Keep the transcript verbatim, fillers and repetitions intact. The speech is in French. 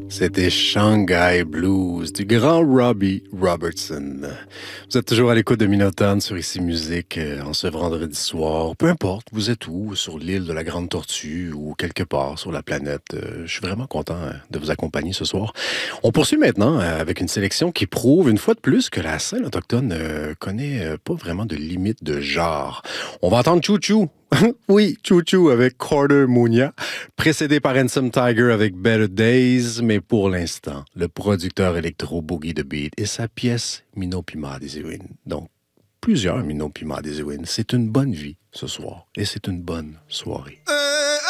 C'était Shanghai Blues du grand Robbie Robertson. Vous êtes toujours à l'écoute de Minotaure sur Ici Musique euh, en ce vendredi soir. Peu importe, vous êtes où, sur l'île de la Grande Tortue ou quelque part sur la planète. Euh, je suis vraiment content euh, de vous accompagner ce soir. On poursuit maintenant euh, avec une sélection qui prouve une fois de plus que la scène autochtone ne connaît euh, pas vraiment de limite de genre. On va entendre Chou Chou. Oui, Chou Chou avec Carter Mounia, précédé par Handsome Tiger avec Better Days, mais pour l'instant, le producteur électro Boogie the Beat et sa pièce Mino Pima des Ewin. Donc, plusieurs Mino Pima des Ewin. C'est une bonne vie ce soir et c'est une bonne soirée.